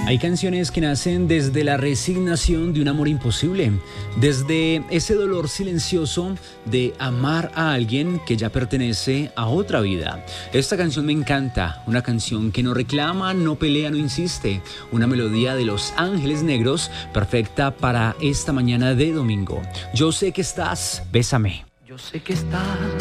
Hay canciones que nacen desde la resignación de un amor imposible, desde ese dolor silencioso de amar a alguien que ya pertenece a otra vida. Esta canción me encanta, una canción que no reclama, no pelea, no insiste, una melodía de Los Ángeles Negros, perfecta para esta mañana de domingo. Yo sé que estás, bésame. Yo sé que estás